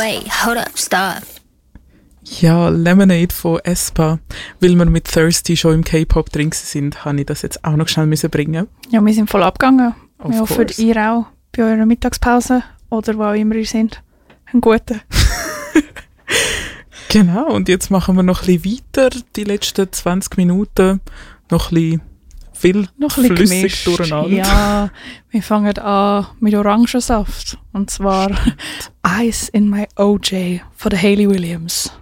wait, hold up, stop. Ja, Lemonade von Aespa. Weil wir mit Thirsty schon im K-Pop drin sind, habe ich das jetzt auch noch schnell bringen. Ja, wir sind voll abgegangen. Of Wir hoffen, course. ihr auch bei eurer Mittagspause oder wo auch immer ihr seid. Einen guten. Genau, und jetzt machen wir noch ein bisschen weiter, die letzten 20 Minuten. Noch ein bisschen viel Noch ein bisschen flüssig gemischt. durcheinander. Ja, wir fangen an mit Orangensaft. Und zwar Ice in My OJ von der Hayley Williams.